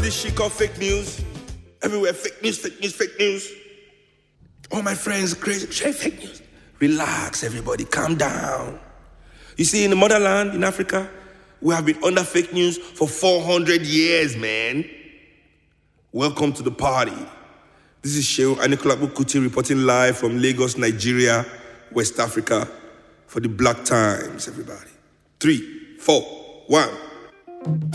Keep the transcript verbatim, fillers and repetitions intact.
this shit called fake news? Everywhere, fake news, fake news, fake news. All my friends crazy, share fake news. Relax, everybody, calm down. You see, in the motherland, in Africa, we have been under fake news for four hundred years, man. Welcome to the party. This is Shehu Anikulapo Kuti reporting live from Lagos, Nigeria, West Africa, for the Black Times, everybody. Three, four, one.